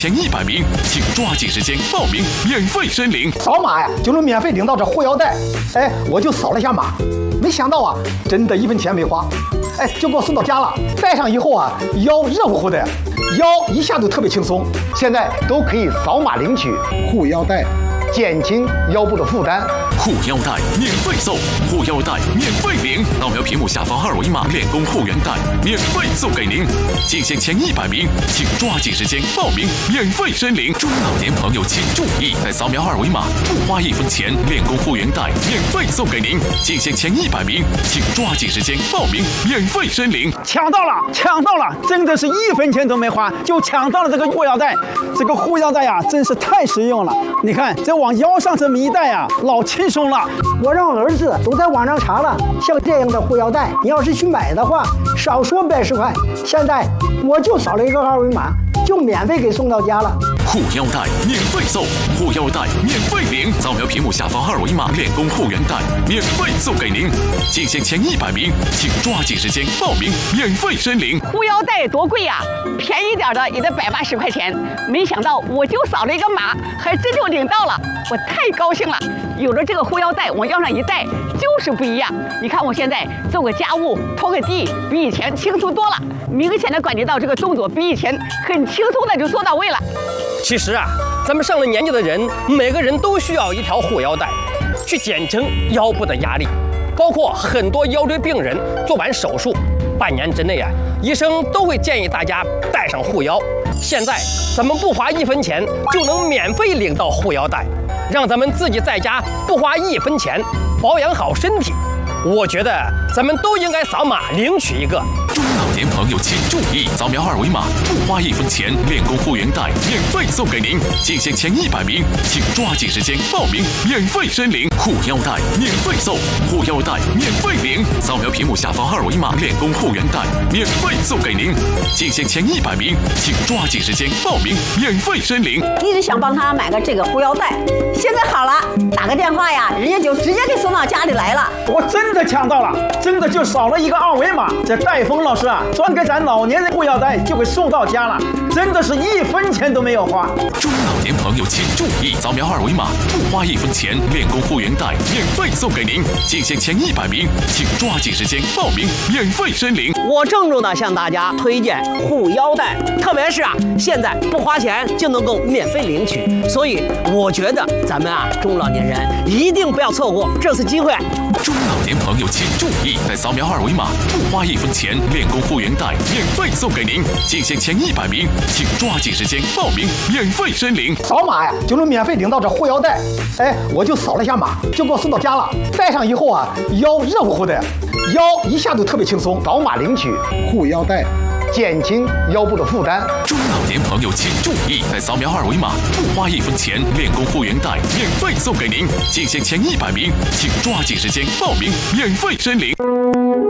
前100名，请抓紧时间报名，免费申领。 扫码呀，就能免费领到这护腰带。哎，我就扫了一下码，没想到啊，真的1分钱没花，哎，就给我送到家了。戴上以后啊，腰热乎乎的，腰一下就特别轻松。现在都可以扫码领取护腰带，减轻腰部的负担。 护腰带免费送，护腰带免费领，扫描屏幕下方2维码，练功护原带免费送给您。进线前100名，请抓紧时间报名，免费申领。中老年朋友请注意，在扫描2维码，不花1分钱，练功护原带免费送给您。进线前100名，请抓紧时间报名，免费申领。 抢到了，抢到了！真的是1分钱都没花，就抢到了这个护腰带。这个护腰带呀，真是太实用了。你看，这往腰上这么一戴呀，老轻松了。 我让儿子都在网上查了，像这样的护腰带，你要是去买的话，少说110块。现在我就扫了一个2维码，就免费给送到家了。 护腰带免费送，护腰带免费领，扫描屏幕下方2维码，练功护原带免费送给您。进线前100名，请抓紧时间报名，免费申领。 护腰带多贵呀，便宜点的也得180块钱。没想到我就扫了一个码，还真就领到了，我太高兴了。有了这个护腰带，往腰上一戴，就是不一样。你看我现在做个家务、拖个地，比以前轻松多了。明显的感觉到这个动作比以前很轻松的就做到位了。 其实啊，咱们上了年纪的人，每个人都需要一条护腰带，去减轻腰部的压力。包括很多腰椎病人做完手术，半年之内啊，医生都会建议大家带上护腰。现在咱们不花1分钱就能免费领到护腰带，让咱们自己在家不花1分钱保养好身体。我觉得咱们都应该扫码领取一个。 中老年朋友请注意，扫描2维码，不花1分钱，练功护原带免费送给您。进线前100名，请抓紧时间报名，免费申领。护腰带免费送，护腰带免费领，扫描屏幕下方2维码，练功护原带免费送给您。进线前100名，请抓紧时间报名，免费申领。 一直想帮他买个这个护腰带，现在好了，打个电话呀，人家就直接给送到家里来了。 我真的抢到了，真的就扫了一个2维码，这戴峰老师啊，专给咱老年人护腰带就给送到家了，真的是1分钱都没有花。 中老年朋友请注意，扫描2维码，不花1分钱，练功护原带免费送给您。进线前100名，请抓紧时间报名，免费申领。 我郑重的向大家推荐护腰带，特别是啊，现在不花钱就能够免费领取，所以我觉得咱们啊中老年人一定不要错过这次机会。 中老年朋友请注意，在扫描2维码，不花1分钱，练功护原带免费送给您。进线前100名，请抓紧时间报名，免费申领。 扫码呀，就能免费领到这护腰带。哎，我就扫了一下码，就给我送到家了。戴上以后啊，腰热乎乎的，腰一下就特别轻松。扫码领取护腰带，减轻腰部的负担。 中老年朋友请注意，在扫描2维码，不花1分钱，练功护原带免费送给您。进线前100名，请抓紧时间报名，免费申领。